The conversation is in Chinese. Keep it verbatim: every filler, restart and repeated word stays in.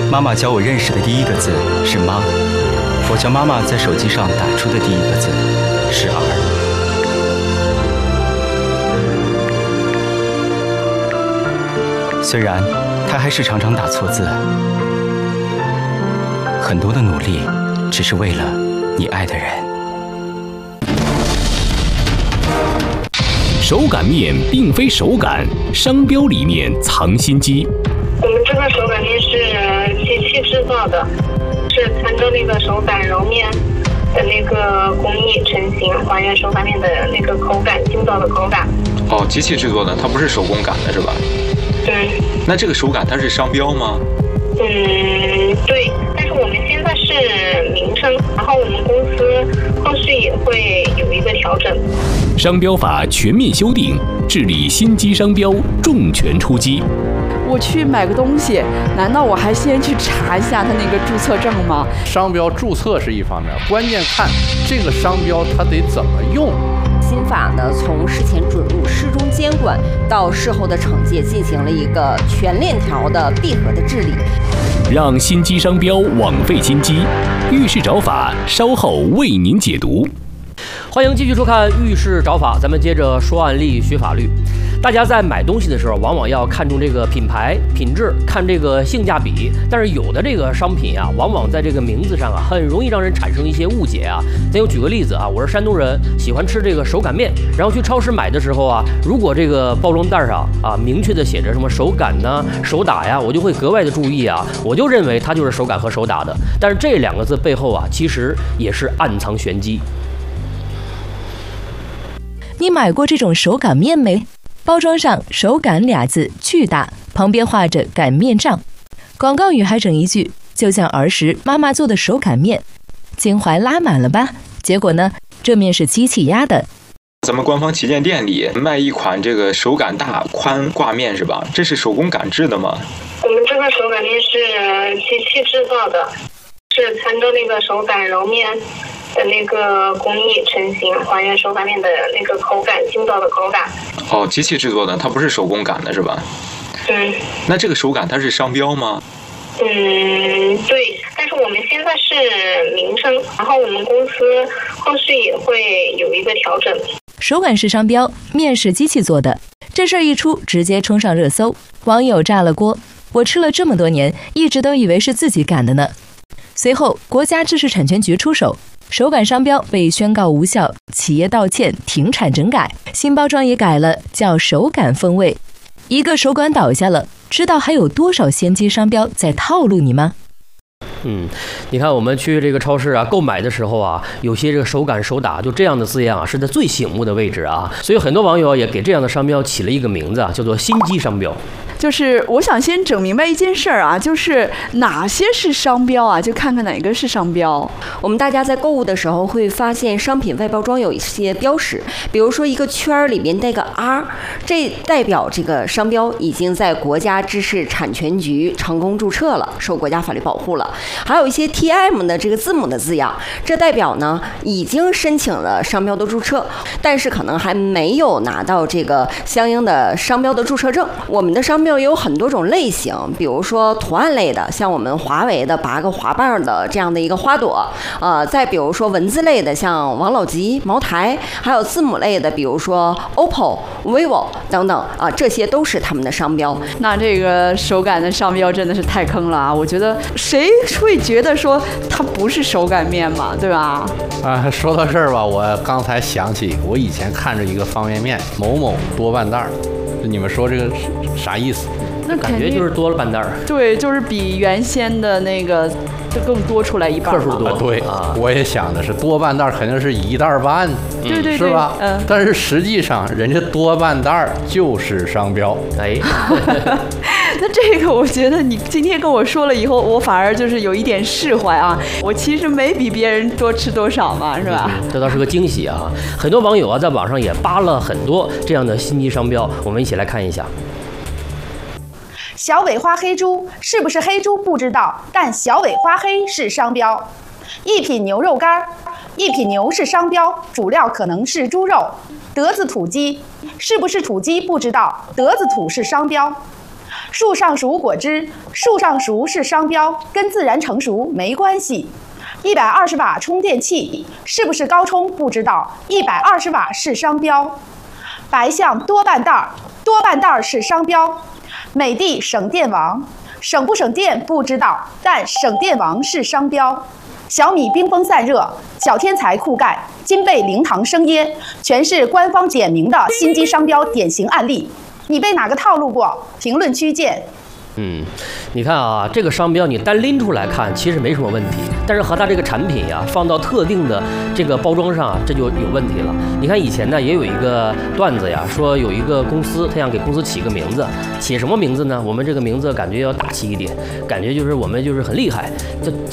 妈妈教我认识的第一个字是妈，我教妈妈在手机上打出的第一个字是儿。虽然她还是常常打错字，很多的努力只是为了你爱的人。 手擀面并非手擀，商标里面藏心机。 我们这个手擀面是机器制造的，是参照那个手擀揉面的那个工艺成型，还原手擀面的那个口感，筋道的口感。 哦，机器制作的，它不是手工擀的是吧？ 对。 那这个手擀它是商标吗？ 嗯，对。但是我们现在是名称，然后我们公司后续也会有一个调整。 商标法全面修订，治理心机商标重拳出击。 我去买个东西，难道我还先去查一下他那个注册证吗？ 商标注册是一方面，关键看这个商标它得怎么用。 新法呢，从事前准入、事中监管到事后的惩戒，进行了一个全链条的闭合的治理， 让心机商标枉费心机。遇事找法稍后为您解读。 欢迎继续收看《遇事找法》，咱们接着说案例、学法律。大家在买东西的时候，往往要看重这个品牌、品质，看这个性价比。但是有的这个商品啊，往往在这个名字上啊，很容易让人产生一些误解啊。咱就举个例子啊，我是山东人，喜欢吃这个手擀面，然后去超市买的时候啊，如果这个包装袋上啊明确的写着什么手擀呢、手打呀，我就会格外的注意啊，我就认为它就是手擀和手打的。但是这两个字背后啊，其实也是暗藏玄机。 你买过这种手擀面没？包装上手擀俩字巨大，旁边画着擀面杖，广告语还整一句，就像儿时妈妈做的手擀面，襟怀拉满了吧？结果呢，这面是机器压的。 咱们官方旗舰店里卖一款这个手擀大宽挂面是吧？这是手工擀制的吗？ 我们这个手擀面是机器制造的，是参照那个手擀揉面的那个工艺成型，还原手擀面的那个口感，筋道的口感。 哦，机器制作的，它不是手工擀的是吧？ 嗯。 那这个手擀它是商标吗？ 嗯，对。但是我们现在是名称，然后我们公司后续也会有一个调整。 手擀是商标，面是机器做的，这事儿一出，直接冲上热搜，网友炸了锅。我吃了这么多年，一直都以为是自己擀的呢。随后，国家知识产权局出手，手擀商标被宣告无效，企业道歉，停产整改，新包装也改了，叫手擀风味。一个手擀倒下了，知道还有多少先机商标在套路你吗？ 嗯，你看我们去这个超市啊购买的时候啊，有些这个手擀手打就这样的字样啊，是在最醒目的位置啊，所以很多网友也给这样的商标起了一个名字啊，叫做心机商标。 就是我想先整明白一件事儿啊，就是哪些是商标啊，就看看哪个是商标。 我们大家在购物的时候会发现商品外包装有一些标识，比如说一个圈里面带个 R， 这代表这个商标已经在国家知识产权局成功注册了，受国家法律保护了。还有一些 T M 的这个字母的字样，这代表呢已经申请了商标的注册，但是可能还没有拿到这个相应的商标的注册证。我们的商标也有很多种类型，比如说图案类的，像我们华为的八个花瓣的这样的一个花朵，呃，再比如说文字类的，像王老吉、茅台，还有字母类的，比如说 O P P O、vivo 等等啊，这些都是他们的商标。 那这个手擀的商标真的是太坑了啊！我觉得谁会觉得说它不是手擀面嘛，对吧？ 啊，说到这儿吧，我刚才想起我以前看着一个方便面某某多半袋儿，你们说这个啥意思？ 那感觉就是多了半袋儿。 对，就是比原先的那个就更多出来一半。 克数多。 啊、对、啊，我也想的是多半袋肯定是一袋半， 对对对， 是吧？ 嗯。 但是实际上，人家多半袋就是商标。 哎。 那这个我觉得你今天跟我说了以后，我反而就是有一点释怀啊。我其实没比别人多吃多少嘛，是吧？ 嗯、这倒是个惊喜啊！很多网友啊在网上也扒了很多这样的心机商标，我们一起来看一下。 小尾花黑猪是不是黑猪不知道，但小尾花黑是商标。一品牛肉干，一品牛是商标，主料可能是猪肉。德子土鸡是不是土鸡不知道，德子土是商标。 树上熟果汁，树上熟是商标，跟自然成熟没关系。一百二十瓦充电器是不是高充不知道，一百二十瓦是商标。白象多半袋儿，多半袋儿是商标。美的省电王，省不省电不知道，但省电王是商标。小米冰封散热，小天才酷盖，金贝零糖生椰，全是官方简明的新机商标典型案例。你被哪个套路过？评论区见。 嗯，你看啊，这个商标你单拎出来看，其实没什么问题，但是和它这个产品呀放到特定的这个包装上啊，这就有问题了。你看以前呢也有一个段子呀，说有一个公司，他想给公司起个名字，起什么名字呢？我们这个名字感觉要大气一点，感觉就是我们就是很厉害，这